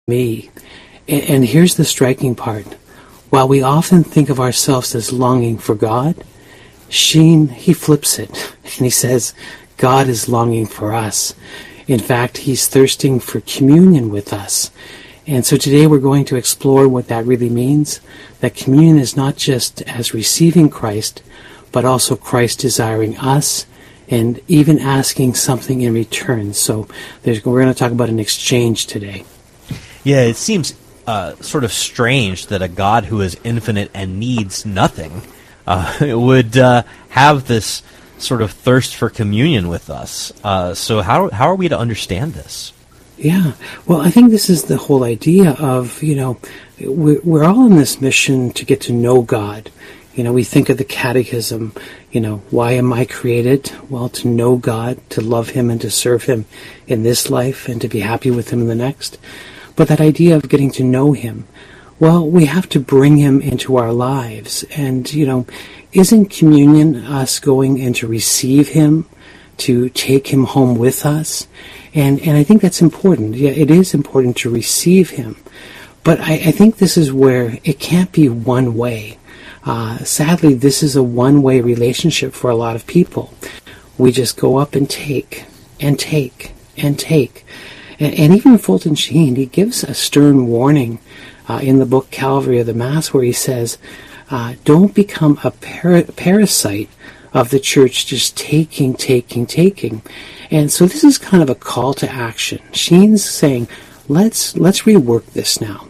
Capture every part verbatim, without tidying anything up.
me. And, and here's the striking part. While we often think of ourselves as longing for God, Sheen, he flips it, and he says, God is longing for us. In fact, he's thirsting for communion with us. And so today we're going to explore what that really means, that communion is not just as receiving Christ, but also Christ desiring us and even asking something in return. So there's, we're going to talk about an exchange today. Yeah, it seems uh, sort of strange that a God who is infinite and needs nothing uh, would uh, have this sort of thirst for communion with us. Uh, so how how are we to understand this? Yeah, well, I think this is the whole idea of, you know, we're, we're all on this mission to get to know God. You know, we think of the catechism, you know, why am I created? Well, to know God, to love him and to serve him in this life and to be happy with him in the next. But that idea of getting to know him, well, we have to bring him into our lives. And, you know, isn't communion us going in to receive him, to take him home with us? And and I think that's important. Yeah, it is important to receive him. But I, I think this is where it can't be one way. Uh, sadly, this is a one-way relationship for a lot of people. We just go up and take, and take, and take. And, and even Fulton Sheen, he gives a stern warning uh, in the book Calvary of the Mass, where he says, uh, don't become a para- parasite of the church, just taking, taking, taking. And so this is kind of a call to action. Sheen's saying, let's let's rework this now.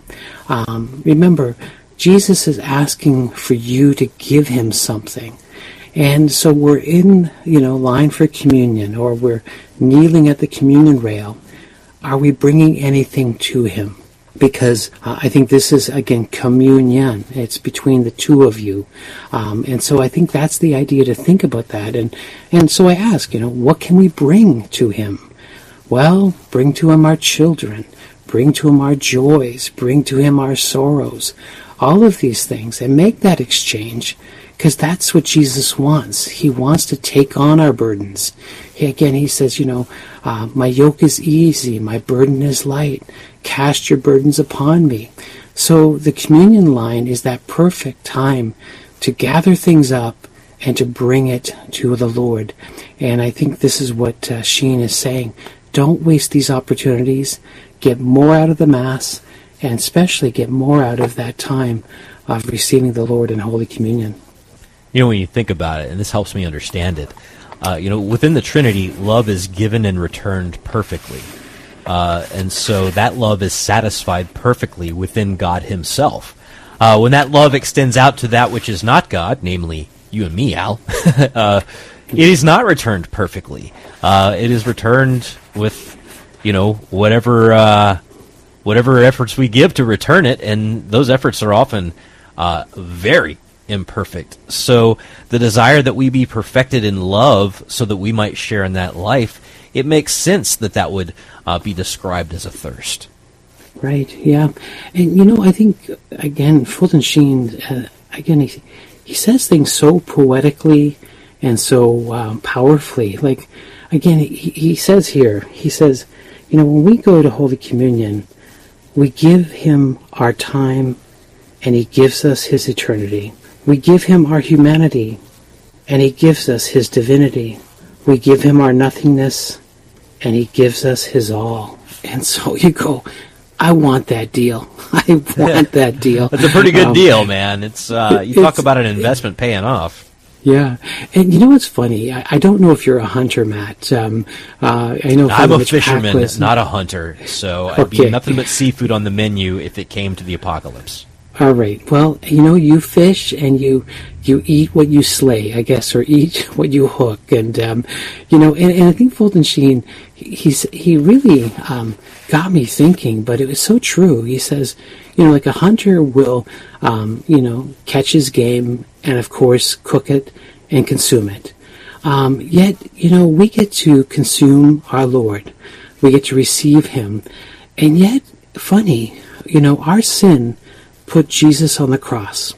Um, remember, Jesus is asking for you to give him something. And so we're in, you know, line for communion, or we're kneeling at the communion rail. Are we bringing anything to him? Because uh, I think this is, again, communion. It's between the two of you. Um, and so I think that's the idea, to think about that. And, and so I ask, you know, what can we bring to him? Well, bring to him our children. Bring to him our joys. Bring to him our sorrows. All of these things. And make that exchange, because that's what Jesus wants. He wants to take on our burdens. He, again, he says, you know, uh, my yoke is easy. My burden is light. Cast your burdens upon me. So the communion line is that perfect time to gather things up and to bring it to the Lord. And I think this is what uh, Sheen is saying. Don't waste these opportunities. Get more out of the Mass, and especially get more out of that time of receiving the Lord in Holy Communion. You know, when you think about it, and this helps me understand it, uh, you know, within the Trinity, love is given and returned perfectly. Uh, and so that love is satisfied perfectly within God himself. Uh, when that love extends out to that which is not God, namely you and me, Al, uh, it is not returned perfectly. Uh, it is returned with, you know, whatever uh, whatever efforts we give to return it, and those efforts are often uh, very imperfect. So the desire that we be perfected in love so that we might share in that life, it makes sense that that would uh, be described as a thirst. Right, yeah. And, you know, I think, again, Fulton Sheen, uh, again, he, he says things so poetically and so um, powerfully. Like, again, he, he says here, he says, you know, when we go to Holy Communion, we give him our time, and he gives us his eternity. We give him our humanity, and he gives us his divinity. We give him our nothingness, and he gives us his all. And so you go, I want that deal. I want that deal. It's a pretty good um, deal, man. It's uh, you talk about an investment paying off. Yeah, and you know what's funny? I, I don't know if you're a hunter, Matt. Um, uh, I know I'm a Mitch fisherman, Packless, not a hunter, so I'd Okay. be nothing but seafood on the menu if it came to the apocalypse. All right. Well, you know, you fish and you you eat what you slay, I guess, or eat what you hook. And, um, you know, and, and I think Fulton Sheen, he's, he really um, got me thinking, but it was so true. He says, you know, like a hunter will, um, you know, catch his game and, of course, cook it and consume it. Um, yet, you know, we get to consume our Lord. We get to receive him. And yet, funny, you know, our sin put Jesus on the cross.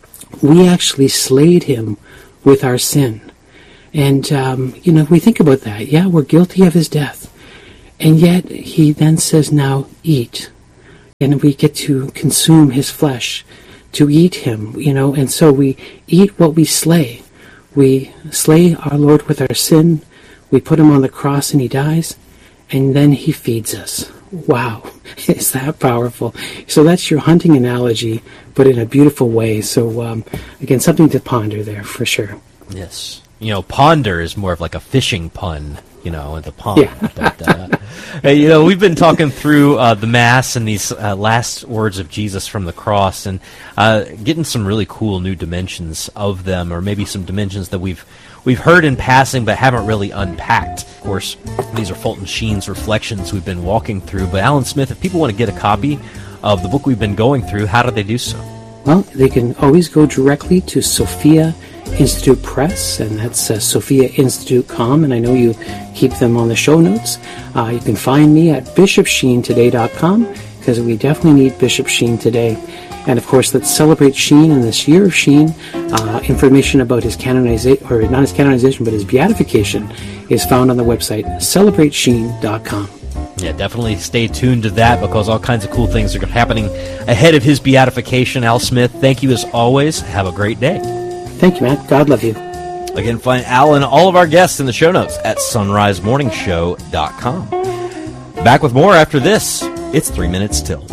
We actually slayed him with our sin. And, um, you know, we think about that. Yeah, we're guilty of his death. And yet he then says, now eat. and we get to consume his flesh, to eat him, you know, and so we eat what we slay. We slay our Lord with our sin, we put him on the cross and he dies, and then he feeds us. Wow, is that powerful? So that's your hunting analogy, but in a beautiful way. So um, again, something to ponder there for sure. Yes. You know, ponder is more of like a fishing pun, you know, at the pond. Yeah. But, uh, hey, you know, we've been talking through uh, the Mass and these uh, last words of Jesus from the cross, and uh, getting some really cool new dimensions of them, or maybe some dimensions that we've we've heard in passing but haven't really unpacked. Of course, these are Fulton Sheen's reflections we've been walking through. But Alan Smith, if people want to get a copy of the book we've been going through, how do they do so? Well, they can always go directly to Sophia Institute Press, and that's uh, sophia institute dot com, and I know you keep them on the show notes. Uh, you can find me at bishop sheen today dot com, because we definitely need Bishop Sheen today. And of course, let's celebrate Sheen in this year of Sheen. Uh, information about his canonization, or not his canonization, but his beatification, is found on the website celebrate sheen dot com. Yeah, definitely stay tuned to that, because all kinds of cool things are happening ahead of his beatification. Al Smith, thank you as always. Have a great day. Thank you, Matt. God love you. Again, find Al and all of our guests in the show notes at sunrise morning show dot com. Back with more after this. It's three minutes till.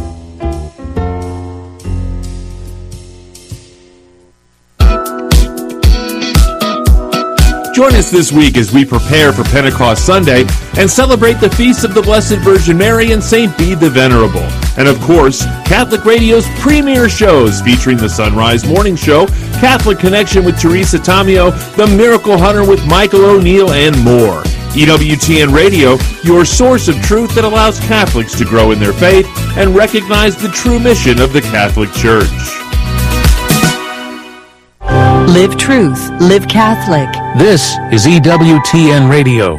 Join us this week as we prepare for Pentecost Sunday and celebrate the feasts of the Blessed Virgin Mary and Saint Bede the Venerable. And of course, Catholic Radio's premier shows featuring the Sunrise Morning Show, Catholic Connection with Teresa Tomeo, The Miracle Hunter with Michael O'Neill, and more. E W T N Radio, your source of truth that allows Catholics to grow in their faith and recognize the true mission of the Catholic Church. Live truth. Live Catholic. This is E W T N Radio.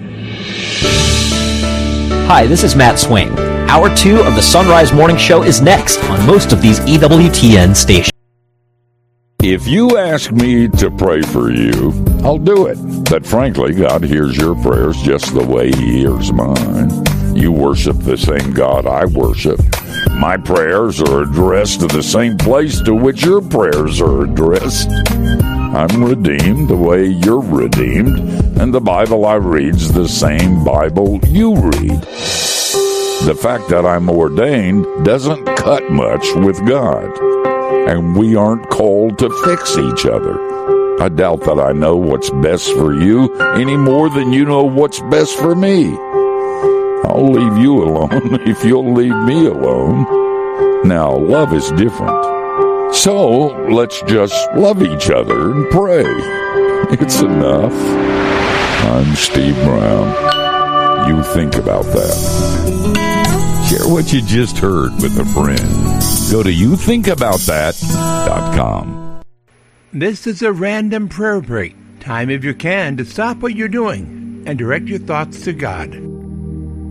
Hi, this is Matt Swain. Hour two of the Sunrise Morning Show is next on most of these E W T N stations. If you ask me to pray for you, I'll do it. But frankly, God hears your prayers just the way He hears mine. You worship the same God I worship. My prayers are addressed to the same place to which your prayers are addressed. I'm redeemed the way you're redeemed, and the Bible I read's the same Bible you read. The fact that I'm ordained doesn't cut much with God, and we aren't called to fix each other. I doubt that I know what's best for you any more than you know what's best for me. I'll leave you alone if you'll leave me alone. Now, love is different. So, let's just love each other and pray. It's enough. I'm Steve Brown. You think about that. Share what you just heard with a friend. Go to you think about that dot com. This is a random prayer break. Time, if you can, to stop what you're doing and direct your thoughts to God.